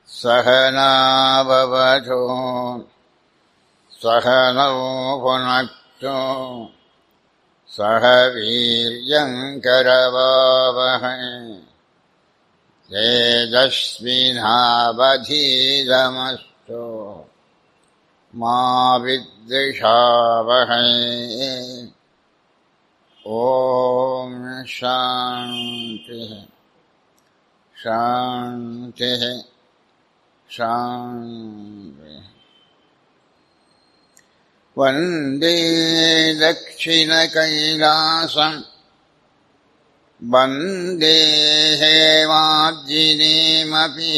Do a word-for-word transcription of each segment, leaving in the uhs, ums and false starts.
सहना भवतु सहनौ भुनक्तु सह वीर्यङ्करवावहै तेजस्विनावधीतमस्तु मा विद्विषावहै। ॐ शान्तिः शान्तिः शान्तिः। वन्दे दक्षिणकैलासं वन्दे हेमाब्जिनीमपि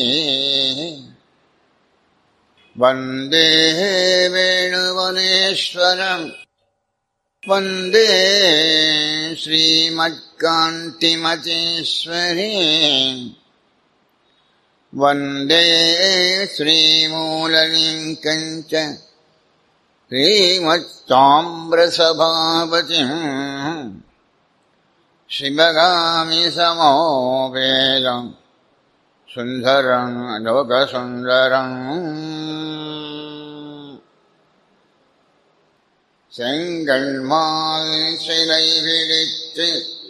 वन्दे वेणुवनेश्वरं वन्दे श्रीमत्कान्तिमतीश्वरीं वन्दे श्रीमूललिङ्गं च श्रीमत्ताम्रसभापतिम् शिवगामि समोपेदं सुन्दरं लोकसुन्दरम्। செங்கண்மால் சிலை பிடித்து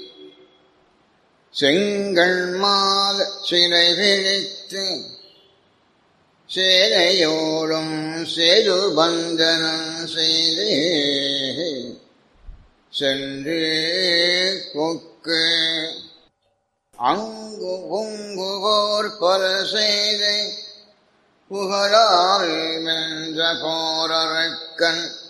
செங்கண்மால் சிலை பிடித்து சேலையோடும் சேது பந்தனம் செய்து சென்று கொக்கு அங்கு பொங்குவோர் பல செய்து புகழால் வென்ற போரக்கன்